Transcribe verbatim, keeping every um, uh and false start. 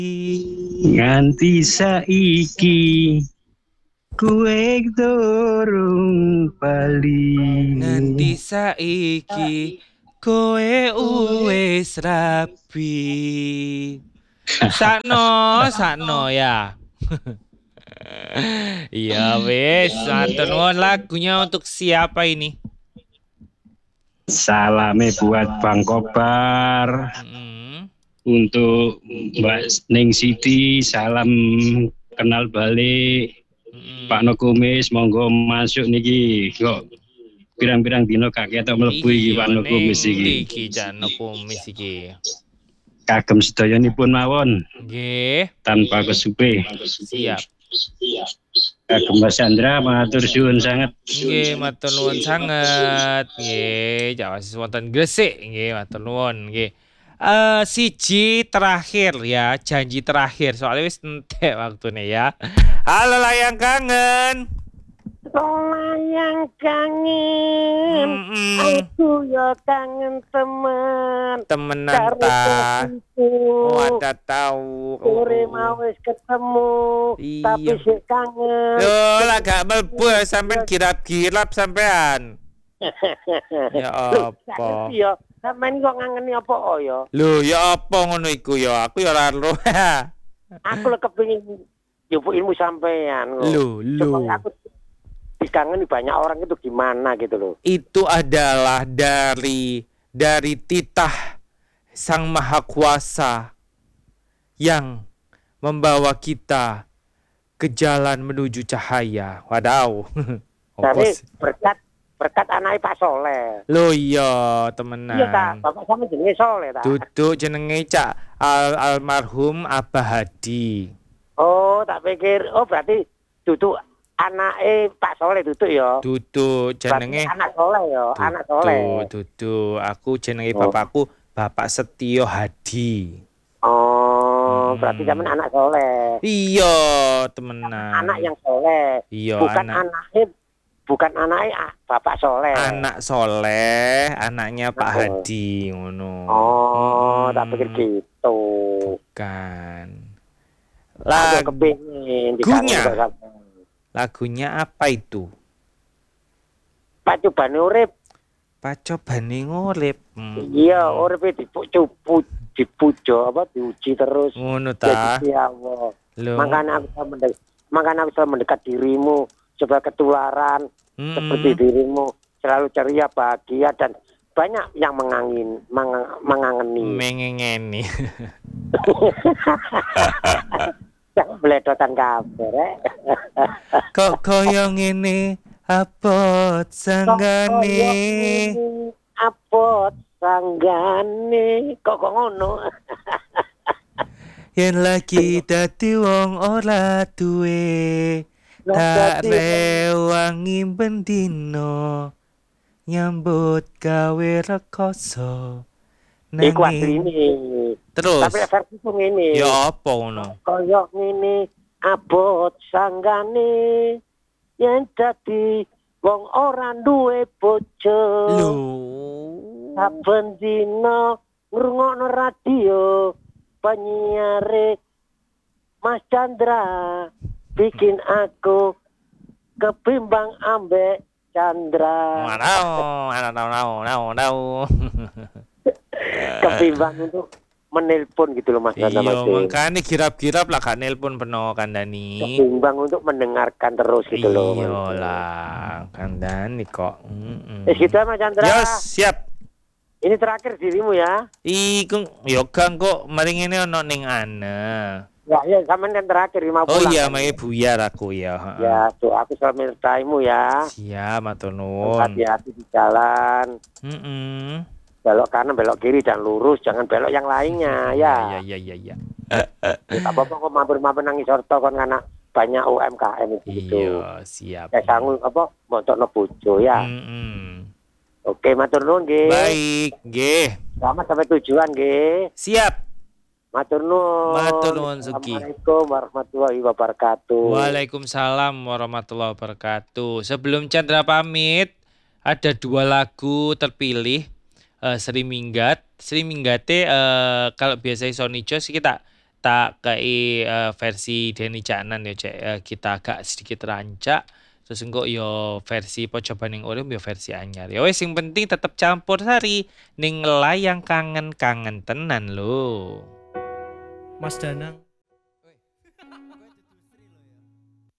Nganti saiki kowe durung bali. Nganti saiki kowe wis rabi. Sakno, sakno ya. Iya wes, matur nuwun. Lagunya untuk siapa ini? Salame buat Bang Kobar. Mm-mm. Untuk Mbak Ning Siti, salam kenal balik. Mm-mm. Pak Nokumis, monggo masuk niki. Kok pirang-pirang dino gak ketok mlebu iki Pak Nokumis iki. Iki Cano Kumis iki. Kagem sedayanipun mawon. Nggih. Tanpa kesupe. Siap. Kagem Mas Chandra matur suwun sanget. Nggih, matur nuwun sanget. Nggih, Jawa wonten Gresik nggih, matur nuwun nggih. Eh siji terakhir ya, janji terakhir soalnya wis entek waktune ya. Halo layang kangen. Layang kangen, Mm-mm. aku ya kangen temen. Temenan ta. Oh, ada tahu. Sore mau wis ketemu, Iya. tapi sik kangen. Yo, lah gak mlebu sampean girap-girap sampean. Ya apa? Ya, sampean kok ngangeni apa oh ya? Lho, ya apa ngono iku ya? Aku ya ora ero. Aku lek kepengin njupuk ilmu sampean kok. Lho, lho. Supaya aku dikangeni banyak orang itu gimana gitu loh. Itu adalah dari dari titah Sang Maha Kuasa yang membawa kita ke jalan menuju cahaya. Wadaw. Tapi Opos. berkat berkat anake Pak Soleh. Lho iya, temenan. Iya ta, bapak sama jenenge Soleh ta. Duduk jenenge Cak al almarhum Abah Hadi. Oh, tak pikir oh berarti duduk anake Pak Soleh duduk ya. Duduk jenenge Berarti anak Soleh ya, anak Soleh. Duduk. Aku jenenge Oh. bapakku Bapak Setio Hadi. Oh, Hmm. berarti kamu anak Soleh. Iya, temenan. Anak yang Soleh. Iya, Bukan anak anaknya bukan anaknya ah, Bapak Soleh. anak soleh, anaknya Pak Oh. Hadi ngono. Oh, Mm-mm. tak pikir gitu. Kan. Aku Lag kepingin Lagunya? dikangen kok sampean. lagunya apa itu? Pacobane urip. Pacobane ngurip. Hmm. Iya, uripe dipucu dipujo apa diuji terus. Ngono ta. Jadi ya Allah. Lho. Makanya aku selalu mendekat, makanya aku selalu mendekat dirimu, coba ketularan Mm-mm. seperti dirimu, selalu ceria, bahagia dan banyak yang mengangin, mang, mengangeni. Mengengeni. Jangan beledotan kabar, eh. Kok koyo ngene abot sanggane. Apot sanggane, kok kok ngono. Yen lagi dadi wong ora duwe tak rewangi bendino nyambut gawe rekoso Iku asline. terus Tapi versi ku ngene. ya apa ngono Kaya ngene abot sanggane yen dadi wong ora duwe bojo. lho Saben dina ngrungokno radio penyiare Mas Chandra bikin aku kebimbang ambek Chandra. Wanau, wanau, wanau, wanau, wanau. Kebimbang untuk menelpon gitu loh Mas Chandra. Iya, makanya girap-girap lah gak nelpon peno Kandani. Kebimbang untuk mendengarkan terus gitu loh. Iya lah, Kandani kok. Mm-mm. Eh gitu Mas Chandra. Yes, siap. Ini terakhir dirimu ya. Iku yo kang kok mari ngene ono ning ana. Ya, ya, sampean kan terakhir mau Oh pulang. iya, kan? mae buyar aku ya. heeh. Ya, tuh aku selalu menyertaimu ya. Siap, matur nuwun. Hati-hati di jalan. Heeh. Belok kanan, belok kiri, dan lurus. Jangan belok yang lainnya, ya. Iya, iya, iya, iya. Ya, apa-apa kok mampir-mampir nang Isorto kan karena banyak U M K M itu gitu. Iya, siap. Ya sanggup apa montokno bojo ya. Heeh. Oke, matur nuwun nggih. Baik, nggih. Selamat sampai tujuan nggih. Siap. Matur nuwun. Matur nuwun, Suki. Assalamualaikum warahmatullahi wabarakatuh. Waalaikumsalam warahmatullahi wabarakatuh. Sebelum Chandra pamit, ada dua lagu terpilih. Uh, Sri Minggat, Sri Minggate uh, kalau biasa Sony Jos kita tak kayak versi Denny Caknan ya cek eh, kita agak sedikit rancak terus engko yo versi percobaan ning urip yo versi anyar. Ya wis sing penting tetep campur sari ning layang kangen-kangen tenan lho. Mas Danang